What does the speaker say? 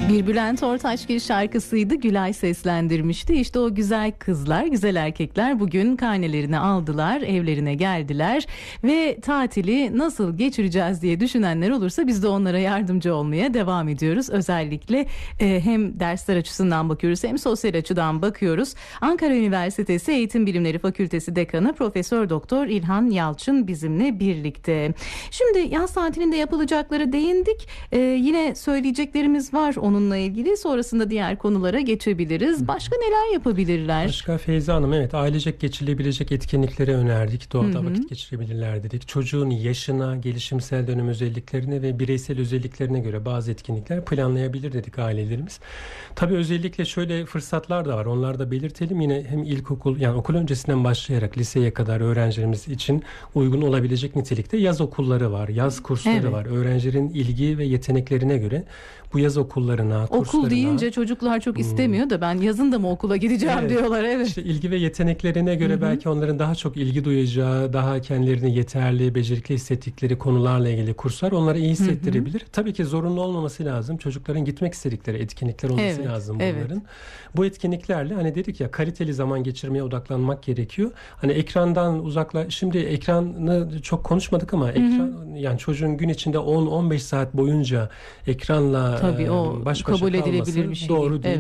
Bir Bülent Ortaçgil şarkısıydı. Gülay seslendirmişti. İşte o güzel kızlar, güzel erkekler bugün karnelerini aldılar, evlerine geldiler ve tatili nasıl geçireceğiz diye düşünenler olursa biz de onlara yardımcı olmaya devam ediyoruz. Özellikle hem dersler açısından bakıyoruz hem sosyal açıdan bakıyoruz. Ankara Üniversitesi Eğitim Bilimleri Fakültesi Dekanı Profesör Doktor İlhan Yalçın bizimle birlikte. Şimdi yaz tatilinde yapılacaklara değindik. Yine söyleyeceklerimiz var onunla ilgili. Sonrasında diğer konulara geçebiliriz. Başka neler yapabilirler? Başka Feyza Hanım, evet, ailecek geçirilebilecek etkinlikleri önerdik. Doğada vakit geçirebilirler dedik. Çocuğun yaşına, gelişimsel dönem özelliklerine ve bireysel özelliklerine göre bazı etkinlikler planlayabilir dedik ailelerimiz. Tabii özellikle şöyle fırsatlar da var. Onları da belirtelim. Yine hem ilkokul, yani okul öncesinden başlayarak liseye kadar öğrencilerimiz için uygun olabilecek nitelikte yaz okulları var. Yaz kursları var. Öğrencilerin ilgi ve yeteneklerine göre bu yaz okullarına, kurslarına... Okul deyince çocuklar çok istemiyor da ben yazın da mı okula gideceğim diyorlar. Evet. İşte ilgi ve yeteneklerine göre belki onların daha çok ilgi duyacağı, daha kendilerini yeterli, becerikli hissettikleri konularla ilgili kurslar onlara iyi hissettirebilir. Tabii ki zorunlu olmaması lazım. Çocukların gitmek istedikleri etkinlikler olması lazım bunların. Bu etkinliklerle hani dedik ya, kaliteli zaman geçirmeye odaklanmak gerekiyor. Hani ekrandan şimdi ekranı çok konuşmadık ama ekran, yani çocuğun gün içinde 10-15 saat boyunca ekranla Tabii o baş başa kabul edilebilir kalması bir şey doğru değil. değil.